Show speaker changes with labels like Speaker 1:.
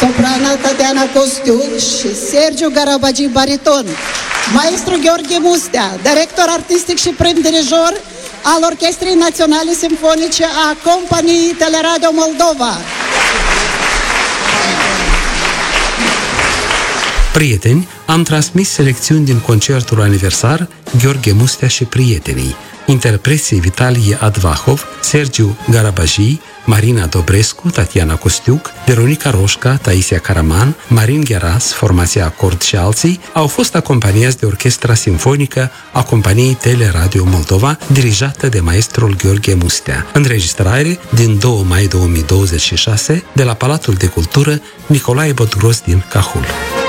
Speaker 1: soprana Tatiana Costiuc și Sergiu Garabagi, bariton. Maestru Gheorghe Mustea, director artistic și prim-dirijor al Orchestrei Naționale Simfonice a Companiei Teleradio Moldova.
Speaker 2: Prieteni, am transmis selecțiuni din concertul aniversar Gheorghe Mustea și prietenii. Interpreții Vitalie Advahov, Sergiu Garabagi, Marina Dobrescu, Tatiana Costiuc, Veronica Roșca, Taisia Caraman, Marin Gheras, formația Acord și alții, au fost acompaniați de Orchestra Simfonică a Companiei Teleradio Moldova, dirijată de maestrul Gheorghe Mustea. Înregistrare din 2 mai 2026 de la Palatul de Cultură Nicolae Botgros din Cahul.